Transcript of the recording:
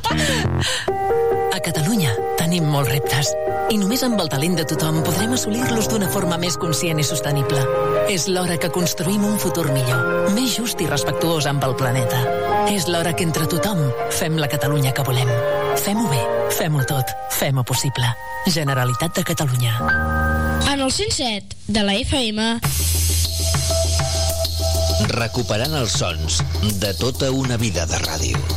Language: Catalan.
A Catalunya tenim molts reptes i només amb el talent de tothom podrem assolir-los d'una forma més conscient i sostenible. És l'hora que construïm un futur millor, més just i respectuós amb el planeta. És l'hora que entre tothom fem la Catalunya que volem. Fem-ho bé, fem-ho tot, fem-ho possible. Generalitat de Catalunya. En el 107 de la FM... Recuperant els sons de tota una vida de ràdio.